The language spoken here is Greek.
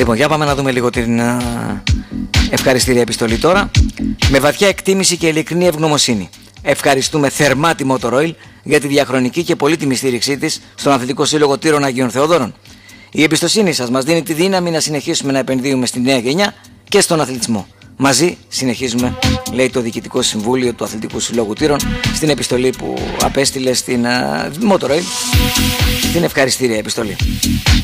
Λοιπόν, για πάμε να δούμε λίγο την ευχαριστήρια επιστολή τώρα. Με βαθιά εκτίμηση και ειλικρινή ευγνωμοσύνη, ευχαριστούμε θερμά τη Motor Oil για τη διαχρονική και πολύτιμη στήριξή της στον Αθλητικό Σύλλογο Τύρων Αγίων Θεοδόρων. Η εμπιστοσύνη σας μας δίνει τη δύναμη να συνεχίσουμε να επενδύουμε στη νέα γενιά και στον αθλητισμό. Μαζί συνεχίζουμε, λέει το Διοικητικό Συμβούλιο του Αθλητικού Συλλόγου Τύρων στην επιστολή που απέστειλε στην Motor Oil, την ευχαριστήρια επιστολή.